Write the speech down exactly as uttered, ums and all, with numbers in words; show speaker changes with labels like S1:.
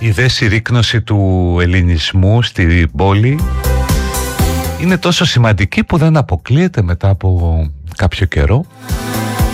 S1: Η δε συρρίκνωση του ελληνισμού στην πόλη είναι τόσο σημαντική που δεν αποκλείεται μετά από κάποιο καιρό